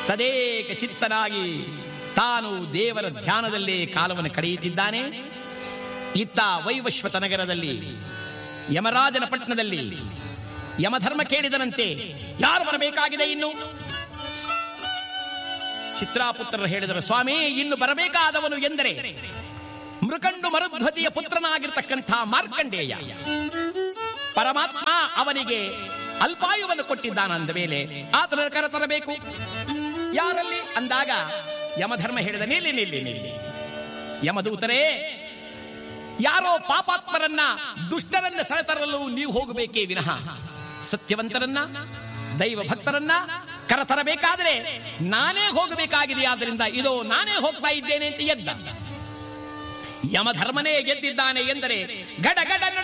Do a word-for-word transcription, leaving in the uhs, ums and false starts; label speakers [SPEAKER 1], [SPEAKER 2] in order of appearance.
[SPEAKER 1] ತದೇಕ ಚಿತ್ತನಾಗಿ ತಾನು ದೇವರ ಧ್ಯಾನದಲ್ಲೇ ಕಾಲವನ್ನು ಕಳೆಯುತ್ತಿದ್ದಾನೆ. ಇತ್ತ ವೈವಶ್ವತ ನಗರದಲ್ಲಿ ಯಮರಾಜನ ಪಟ್ಟಣದಲ್ಲಿ ಯಮಧರ್ಮ ಕೇಳಿದನಂತೆ, ಯಾರು ಬರಬೇಕಾಗಿದೆ ಇನ್ನು? ಚಿತ್ರಾಪುತ್ರರು ಹೇಳಿದರು, ಸ್ವಾಮಿ, ಇನ್ನು ಬರಬೇಕಾದವನು ಎಂದರೆ ಮೃಕಂಡು ಮರುಧ್ವತಿಯ ಪುತ್ರನಾಗಿರ್ತಕ್ಕಂಥ ಮಾರ್ಕಂಡೇಯ. ಪರಮಾತ್ಮ ಅವನಿಗೆ ಅಲ್ಪಾಯುವನ್ನು ಕೊಟ್ಟಿದ್ದಾನಂದ ಮೇಲೆ ಆತನ ಕರ ತರಬೇಕು. ಯಾರಲ್ಲಿ ಅಂದಾಗ ಯಮಧರ್ಮ ಹೇಳಿದ, ನಿಲ್ಲಿ ನಿಲ್ಲಿ ನಿಲ್ಲಿ ಯಮದೂತರೇ, ಯಾರೋ ಪಾಪಾತ್ಮರನ್ನ ದುಷ್ಟರನ್ನ ಸೆಳೆತರಲು ನೀವು ಹೋಗಬೇಕೇ ವಿನಃ ಸತ್ಯವಂತರನ್ನ ದೈವ ಭಕ್ತರನ್ನ ಕರತರಬೇಕಾದರೆ ನಾನೇ ಹೋಗಬೇಕಾಗಿದೆ. ಆದ್ದರಿಂದ ಇದೋ ನಾನೇ ಹೋಗ್ತಾ ಇದ್ದೇನೆ ಅಂತ ಎದ್ದ. ಯಮಧರ್ಮನೇ ಗೆದ್ದಿದ್ದಾನೆ ಎಂದರೆ ಗಡ ಗಡ